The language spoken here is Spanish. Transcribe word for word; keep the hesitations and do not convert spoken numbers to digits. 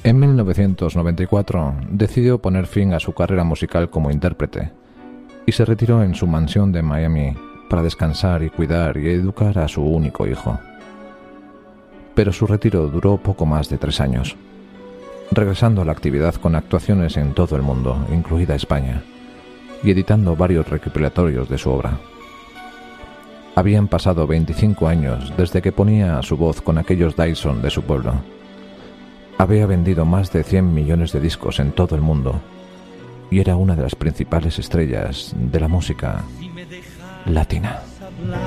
En mil novecientos noventa y cuatro decidió poner fin a su carrera musical como intérprete y se retiró en su mansión de Miami para descansar y cuidar y educar a su único hijo. Pero su retiro duró poco más de tres años, regresando a la actividad con actuaciones en todo el mundo, incluida España, y editando varios recopilatorios de su obra. Habían pasado veinticinco años desde que ponía su voz con aquellos Dyson de su pueblo. Había vendido más de cien millones de discos en todo el mundo y era una de las principales estrellas de la música latina.